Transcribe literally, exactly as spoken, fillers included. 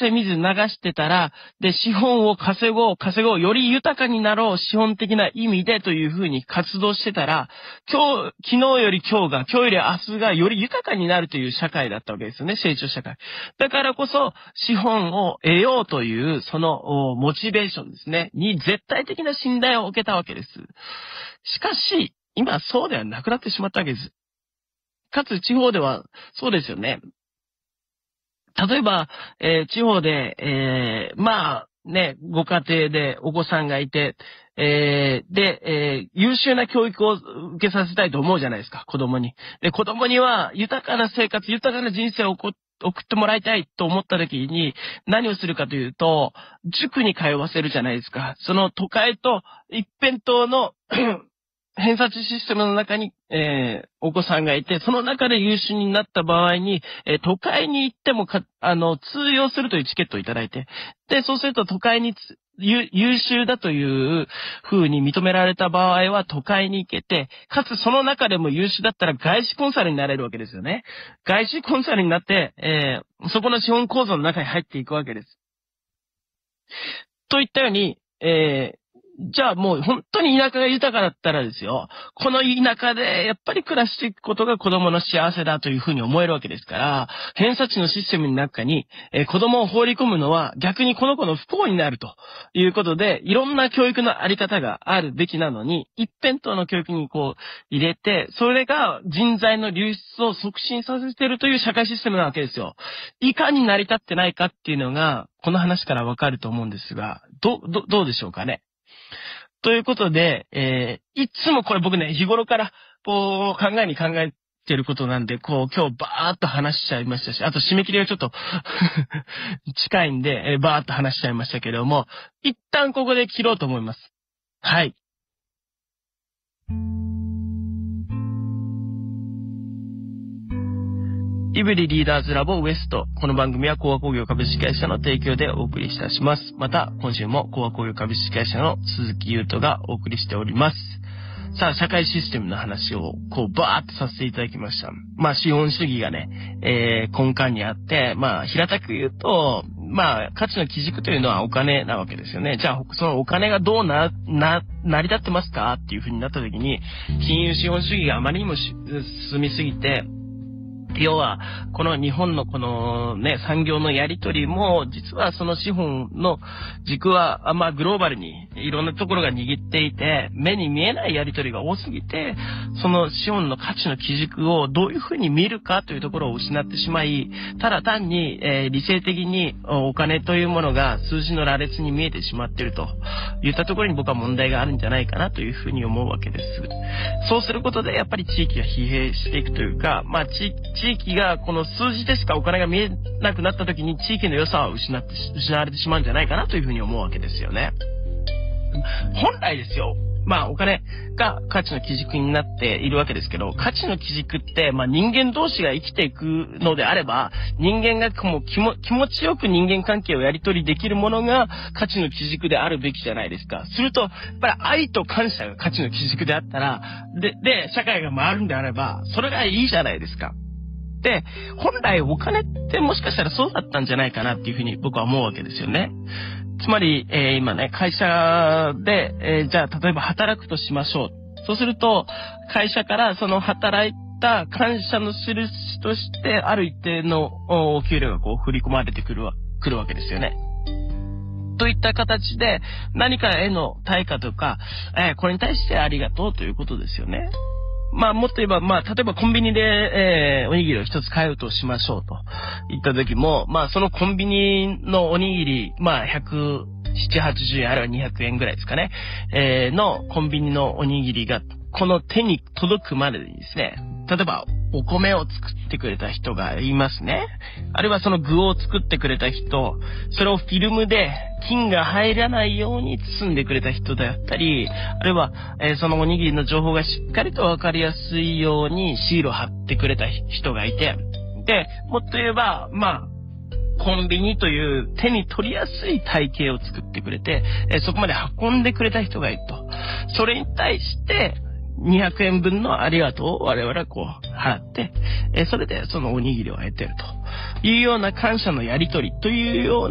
汗水流してたら、で、資本を稼ごう、稼ごう、より豊かになろう、資本的な意味でというふうに活動してたら、今日、昨日より今日が、今日より明日がより豊かになるという社会だったわけですよね、成長社会。だからこそ、資本を得ようという、その、モチベーションですね、に絶対的な信頼を受けたわけです。しかし、今そうではなくなってしまったわけです。かつ地方ではそうですよね。例えば、えー、地方で、えー、まあね、ご家庭でお子さんがいて、えー、で、えー、優秀な教育を受けさせたいと思うじゃないですか、子供に。で、子供には豊かな生活、豊かな人生を送ってもらいたいと思った時に何をするかというと、塾に通わせるじゃないですか。その都会と一辺倒の偏差値システムの中に、えー、お子さんがいて、その中で優秀になった場合に、えー、都会に行ってもか、あの、通用するというチケットをいただいて、で、そうすると都会に優秀だという風に認められた場合は都会に行けて、かつその中でも優秀だったら外資コンサルになれるわけですよね。外資コンサルになって、えー、そこの資本構造の中に入っていくわけです。といったように、えー、じゃあもう本当に田舎が豊かだったらですよ、この田舎でやっぱり暮らしていくことが子供の幸せだというふうに思えるわけですから、偏差値のシステムの中に、えー、子供を放り込むのは逆にこの子の不幸になるということで、いろんな教育のあり方があるべきなのに、一辺倒の教育にこう入れて、それが人材の流出を促進させているという社会システムなわけですよ。いかに成り立ってないかっていうのが、この話からわかると思うんですが、ど、ど、どうでしょうかね。ということで、えー、いつもこれ僕ね、日頃から、こう、考えに考えてることなんで、こう、今日バーっと話しちゃいましたし、あと締め切りがちょっと、近いんで、えー、バーっと話しちゃいましたけども、一旦ここで切ろうと思います。はい。イブリリーダーズラボウエスト。この番組はコア工業株式会社の提供でお送りいたします。また、今週もコア工業株式会社の鈴木優斗がお送りしております。さあ、社会システムの話をこうバーっとさせていただきました。まあ、資本主義がね、えー、根幹にあって、まあ、平たく言うと、まあ、価値の基軸というのはお金なわけですよね。じゃあ、そのお金がどうな、な、成り立ってますかっていう風になった時に、金融資本主義があまりにも進みすぎて、要は、この日本のこのね、産業のやり取りも、実はその資本の軸は、まあグローバルにいろんなところが握っていて、目に見えないやり取りが多すぎて、その資本の価値の基軸をどういうふうに見るかというところを失ってしまい、ただ単に、えー、理性的にお金というものが数字の羅列に見えてしまっているといったところに僕は問題があるんじゃないかなというふうに思うわけです。そうすることで、やっぱり地域が疲弊していくというか、まあ地地域がこの数字でしかお金が見えなくなった時に地域の良さを失って失われてしまうんじゃないかなというふうに思うわけですよね。本来ですよ。まあお金が価値の基軸になっているわけですけど、価値の基軸ってまあ人間同士が生きていくのであれば、人間がもう気も気持ちよく人間関係をやり取りできるものが価値の基軸であるべきじゃないですか。するとやっぱり愛と感謝が価値の基軸であったら、でで社会が回るんであれば、それがいいじゃないですか。で、本来お金ってもしかしたらそうだったんじゃないかなっていうふうに僕は思うわけですよね。つまり、えー、今ね、会社で、えー、じゃあ例えば働くとしましょう。そうすると、会社からその働いた感謝の印として、ある一定のお給料がこう振り込まれてくるわ、くるわけですよね。といった形で、何かへの対価とか、えー、これに対してありがとうということですよね。まあもっと言えば、まあ例えばコンビニで、えー、おにぎりを一つ買うとしましょうと言った時も、まあそのコンビニのおにぎり、まあひゃくななじゅう、はちじゅうえんあるいはにひゃくえんぐらいですかね、えー、のコンビニのおにぎりがこの手に届くまでにですね、例えばお米を作ってくれた人がいますね。あるいはその具を作ってくれた人、それをフィルムで菌が入らないように包んでくれた人だったり、あるいは、えー、そのおにぎりの情報がしっかりとわかりやすいようにシールを貼ってくれた人がいて、で、もっと言えば、まあ、コンビニという手に取りやすい体系を作ってくれて、えー、そこまで運んでくれた人がいると。それに対して、にひゃくえんぶんのありがとうを我々はこう払って、えー、それでそのおにぎりを得てるというような感謝のやり取りというような